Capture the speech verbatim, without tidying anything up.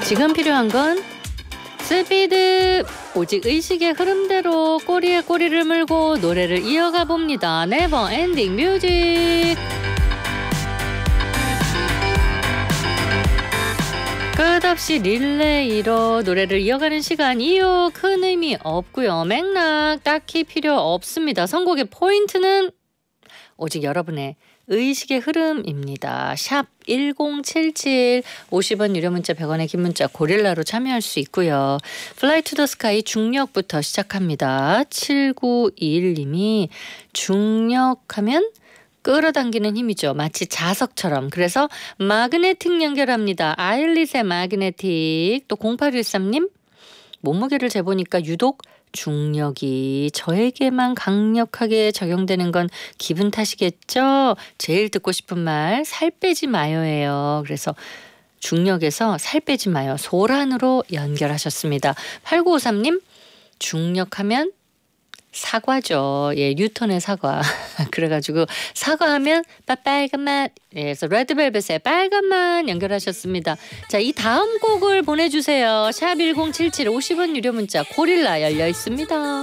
지금 필요한 건 스피드. 오직 의식의 흐름대로 꼬리에 꼬리를 물고 노래를 이어가 봅니다. 네버 엔딩 뮤직. 끝없이 릴레이로 노래를 이어가는 시간. 이유 큰 의미 없고요. 맥락 딱히 필요 없습니다. 선곡의 포인트는 오직 여러분의 의식의 흐름입니다. 샵 일공칠칠 오십 원 유료 문자 백 원의 긴 문자 고릴라로 참여할 수 있고요. 플라이 투 더 스카이 중력부터 시작합니다. 칠구이일 님이 중력하면 끌어당기는 힘이죠. 마치 자석처럼. 그래서 마그네틱 연결합니다. 아일릿의 마그네틱. 또 공팔일삼 님 몸무게를 재보니까 유독 중력이 저에게만 강력하게 적용되는 건 기분 탓이겠죠? 제일 듣고 싶은 말 살 빼지 마요예요. 그래서 중력에서 살 빼지 마요. 소란으로 연결하셨습니다. 팔구오삼 님 중력하면 사과죠. 예, 뉴턴의 사과. 그래가지고 사과하면 빨간 맛. 예, 그래서 레드벨벳의 빨간 맛 연결하셨습니다. 자, 이 다음 곡을 보내주세요. 샵 일공칠칠 오십 원 유료 문자 고릴라 열려 있습니다.